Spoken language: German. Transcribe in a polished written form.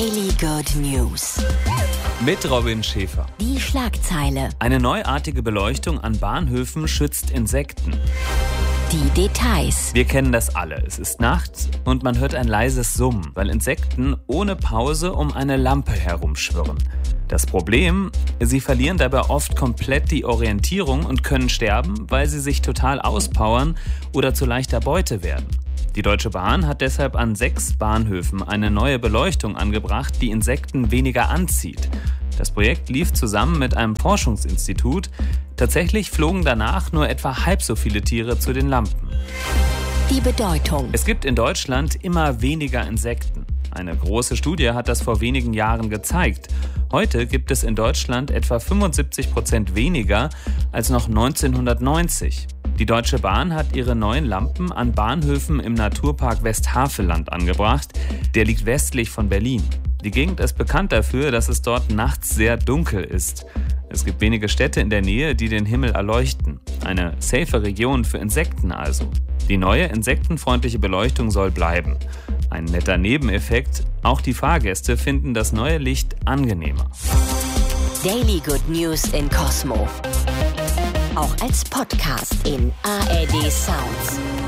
Daily Good News. Mit Robin Schäfer. Die Schlagzeile. Eine neuartige Beleuchtung an Bahnhöfen schützt Insekten. Die Details. Wir kennen das alle. Es ist nachts und man hört ein leises Summen, weil Insekten ohne Pause um eine Lampe herumschwirren. Das Problem, sie verlieren dabei oft komplett die Orientierung und können sterben, weil sie sich total auspowern oder zu leichter Beute werden. Die Deutsche Bahn hat deshalb an 6 Bahnhöfen eine neue Beleuchtung angebracht, die Insekten weniger anzieht. Das Projekt lief zusammen mit einem Forschungsinstitut. Tatsächlich flogen danach nur etwa halb so viele Tiere zu den Lampen. Die Bedeutung. Es gibt in Deutschland immer weniger Insekten. Eine große Studie hat das vor wenigen Jahren gezeigt. Heute gibt es in Deutschland etwa 75% weniger als noch 1990. Die Deutsche Bahn hat ihre neuen Lampen an Bahnhöfen im Naturpark Westhaveland angebracht. Der liegt westlich von Berlin. Die Gegend ist bekannt dafür, dass es dort nachts sehr dunkel ist. Es gibt wenige Städte in der Nähe, die den Himmel erleuchten. Eine safe Region für Insekten also. Die neue insektenfreundliche Beleuchtung soll bleiben. Ein netter Nebeneffekt, auch die Fahrgäste finden das neue Licht angenehmer. Daily Good News in Cosmo. Auch als Podcast in ARD Sounds.